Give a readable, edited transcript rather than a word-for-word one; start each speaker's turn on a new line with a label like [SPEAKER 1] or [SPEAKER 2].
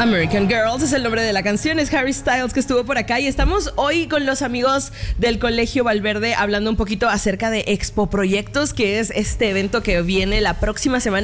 [SPEAKER 1] American Girls es el nombre de la canción, es Harry Styles que estuvo por acá y estamos hoy con los amigos del Colegio Valverde hablando un poquito acerca de Expo Proyectos, que es este evento que viene la próxima semana